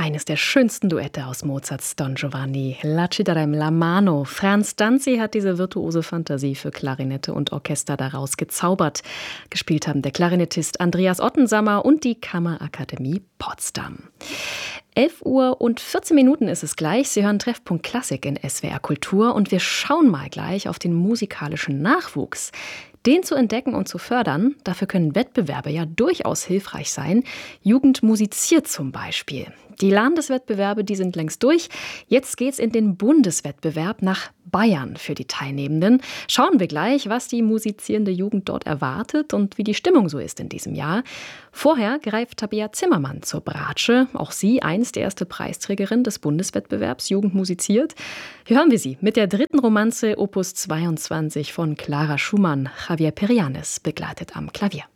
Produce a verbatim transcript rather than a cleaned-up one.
Eines der schönsten Duette aus Mozarts Don Giovanni, La ci darem la mano. Franz Danzi hat diese virtuose Fantasie für Klarinette und Orchester daraus gezaubert. Gespielt haben der Klarinettist Andreas Ottensammer und die Kammerakademie Potsdam. elf Uhr und vierzehn Minuten ist es gleich. Sie hören Treffpunkt Klassik in S W R Kultur und wir schauen mal gleich auf den musikalischen Nachwuchs. Den zu entdecken und zu fördern, dafür können Wettbewerbe ja durchaus hilfreich sein. Jugend musiziert zum Beispiel. Die Landeswettbewerbe, die sind längst durch. Jetzt geht's in den Bundeswettbewerb nach Bayern für die Teilnehmenden. Schauen wir gleich, was die musizierende Jugend dort erwartet und wie die Stimmung so ist in diesem Jahr. Vorher greift Tabea Zimmermann zur Bratsche. Auch sie einst erste Preisträgerin des Bundeswettbewerbs Jugend musiziert. Hier hören wir sie mit der dritten Romanze Opus zweiundzwanzig von Clara Schumann. Javier Perianes begleitet am Klavier.